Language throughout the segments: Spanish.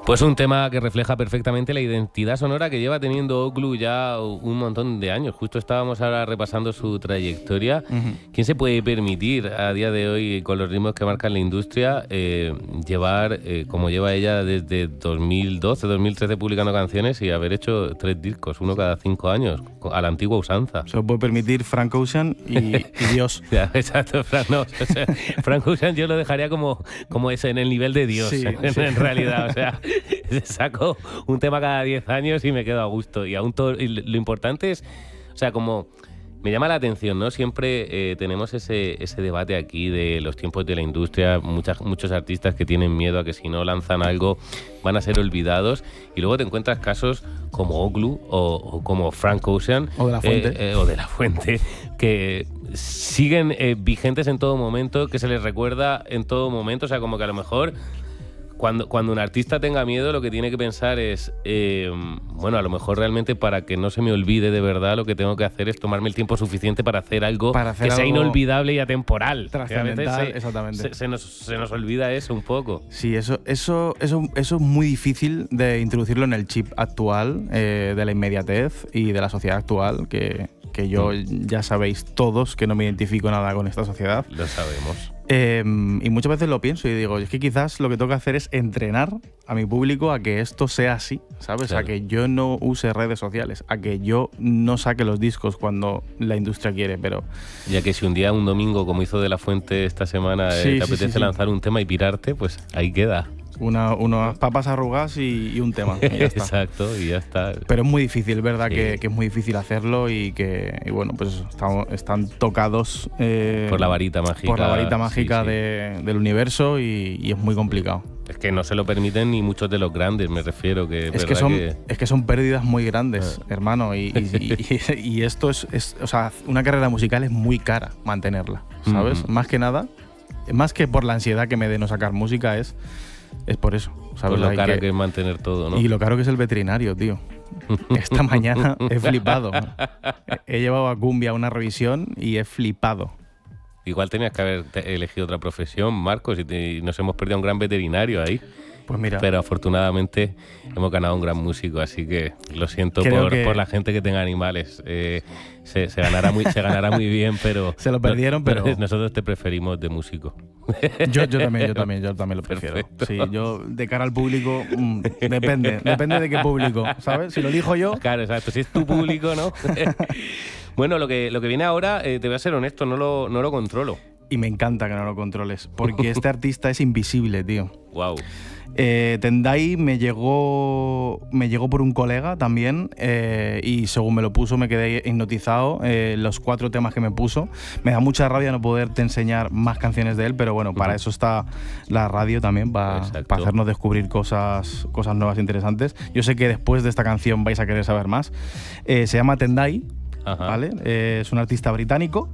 Pues un tema que refleja perfectamente la identidad sonora que lleva teniendo Oglu ya un montón de años. Justo estábamos ahora repasando su trayectoria. ¿Quién se puede permitir a día de hoy, con los ritmos que marcan la industria, llevar, como lleva ella desde 2012, 2013 publicando canciones y haber hecho 3 discos, uno cada 5 años, a la antigua usanza? Se lo puede permitir Frank Ocean y Dios. Ya, exacto, Frank Ocean yo lo dejaría como ese, en el nivel de Dios, sí. En realidad. O sea, saco un tema cada 10 años y me quedo a gusto. Y aún y lo importante es, o sea, como me llama la atención, ¿no? Siempre tenemos ese debate aquí de los tiempos de la industria, muchos artistas que tienen miedo a que si no lanzan algo van a ser olvidados, y luego te encuentras casos como Oglu o como Frank Ocean o de La Fuente, que siguen vigentes en todo momento, que se les recuerda en todo momento. O sea, como que a lo mejor cuando un artista tenga miedo, lo que tiene que pensar es, bueno, a lo mejor realmente para que no se me olvide de verdad, lo que tengo que hacer es tomarme el tiempo suficiente para hacer algo que sea inolvidable y atemporal. Trascendental, exactamente. Se nos olvida eso un poco. Sí, eso es muy difícil de introducirlo en el chip actual, de la inmediatez y de la sociedad actual, que yo ya sabéis todos que no me identifico nada con esta sociedad. Lo sabemos. Y muchas veces lo pienso y digo, es que quizás lo que tengo que hacer es entrenar a mi público a que esto sea así, ¿sabes? Claro. A que yo no use redes sociales, a que yo no saque los discos cuando la industria quiere, pero... Ya que si un día, un domingo, como hizo De La Fuente esta semana, te apetece lanzar un tema y pirarte, pues ahí queda. Unas papas arrugadas y un tema. Y ya está. Exacto, y ya está. Pero es muy difícil, ¿verdad? Sí. Que es muy difícil hacerlo y bueno, pues están tocados por la varita mágica. Por la varita mágica sí. del universo y es muy complicado. Es que no se lo permiten ni muchos de los grandes, me refiero. Es que son pérdidas muy grandes, hermano. Y esto es, o sea, una carrera musical es muy cara mantenerla, ¿sabes? Más que nada, más que por la ansiedad que me dé no sacar música, es por eso, ¿sabes? Por lo caro que es mantener todo, ¿no? Y lo caro que es el veterinario, tío. Esta mañana he flipado. He llevado a Cumbia a una revisión y he flipado. Igual tenías que haber elegido otra profesión, Marcos, y nos hemos perdido a un gran veterinario ahí. Pues mira. Pero afortunadamente hemos ganado un gran músico, así que lo siento por la gente que tenga animales. Se ganará muy bien, pero... Se lo perdieron, pero... Nosotros te preferimos de músico. Yo también lo prefiero. Perfecto. Sí, yo de cara al público, depende de qué público, ¿sabes? Si lo elijo yo... Claro, exacto, si es tu público, ¿no? Bueno, lo que viene ahora, te voy a ser honesto, no lo controlo. Y me encanta que no lo controles, porque este artista es invisible, tío. Wow. Tendai me llegó por un colega también, y según me lo puso me quedé hipnotizado. Los 4 temas que me puso, me da mucha rabia no poderte enseñar más canciones de él, pero bueno, para eso está la radio también, para hacernos descubrir cosas nuevas e interesantes. Yo sé que después de esta canción vais a querer saber más. Se llama Tendai, ¿vale? Es un artista británico.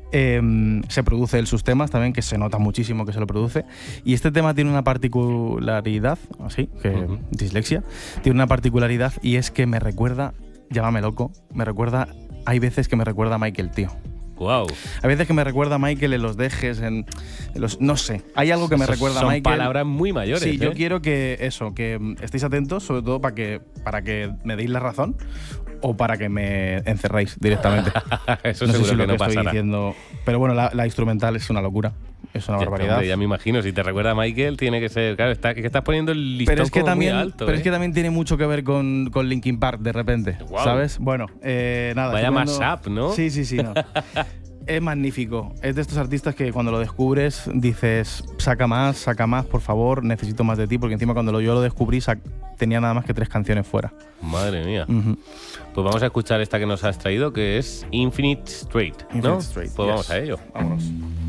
Se produce él sus temas también, que se nota muchísimo que se lo produce, y este tema tiene una particularidad, así que dislexia, tiene una particularidad, y es que me recuerda, llámame loco, hay veces que me recuerda a Michael, tío. Wow. Hay veces que me recuerda a Michael en los dejes, no sé, hay algo que me recuerda a Michael. Son palabras muy mayores. Sí, yo quiero que estéis atentos, sobre todo para que me deis la razón o para que me encerréis directamente. Eso no seguro sé si que lo no que estoy pasará. diciendo, pero bueno, la instrumental es una locura, es una barbaridad. Hombre, ya me imagino, si te recuerda a Michael, tiene que ser, claro, es que estás poniendo el listón muy alto. Pero es que también tiene mucho que ver con Linkin Park de repente, ¿sabes? Bueno, nada. Vaya mashup, ¿no? Sí, no. Es magnífico. Es de estos artistas que cuando lo descubres dices, saca más, por favor, necesito más de ti, porque encima cuando yo lo descubrí tenía nada más que 3 canciones fuera. Madre mía. Pues vamos a escuchar esta que nos has traído, que es Infinite Straight, ¿no? Straight, pues vamos a ello. Vámonos.